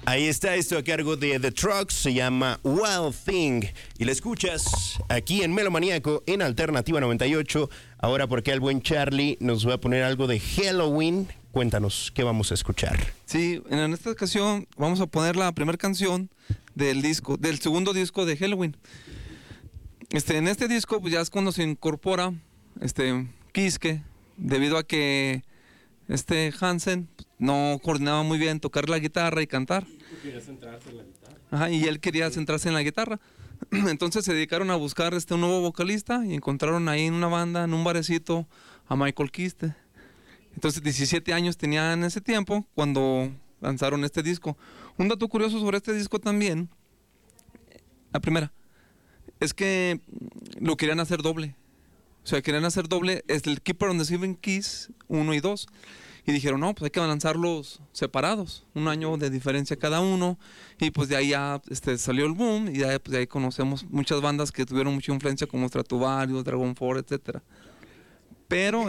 Ahí está esto a cargo de The Trucks, se llama Wild Thing y la escuchas aquí en Melomaníaco en Alternativa 98. Ahora porque el buen Charlie nos va a poner algo de Halloween. Cuéntanos, ¿qué vamos a escuchar? Sí, en esta ocasión vamos a poner la primera canción del segundo disco de Halloween. En este disco pues ya es cuando se incorpora Kiske, debido a que Hansen no coordinaba muy bien tocar la guitarra y cantar. Quería centrarse en la guitarra. Ajá, y él quería centrarse en la guitarra. Entonces se dedicaron a buscar un nuevo vocalista y encontraron ahí en una banda, en un barecito, a Michael Kiske. Entonces 17 años tenía en ese tiempo cuando lanzaron este disco. Un dato curioso sobre este disco también, la primera, es que lo querían hacer doble. O sea, querían hacer doble, es el Keeper on the Seven Keys 1 y 2. Y dijeron, no, pues hay que lanzarlos separados, un año de diferencia cada uno. Y pues de ahí ya salió el boom y pues de ahí conocemos muchas bandas que tuvieron mucha influencia como Stratovarius, Dragon Force, etcétera. Pero,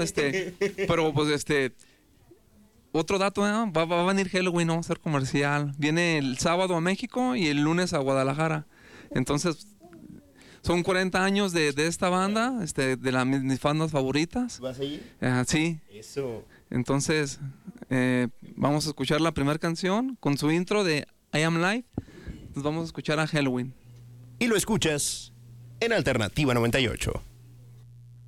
otro dato, va a venir Halloween, no va a ser comercial. Viene el sábado a México y el lunes a Guadalajara. Entonces, son 40 años de esta banda, de mis bandas favoritas. ¿Vas a ir? Sí. Eso. Entonces, vamos a escuchar la primera canción con su intro de I Am Live. Nos vamos a escuchar a Halloween. Y lo escuchas en Alternativa 98.